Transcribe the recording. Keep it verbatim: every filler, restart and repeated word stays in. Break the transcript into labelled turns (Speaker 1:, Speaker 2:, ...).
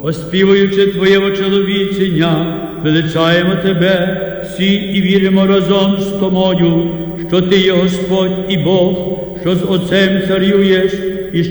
Speaker 1: Оспівуючи Твоє очоловічення, величаємо Тебе всі і віримо разом з Тобою, що Ти є Господь і Бог, що з Отцем царюєш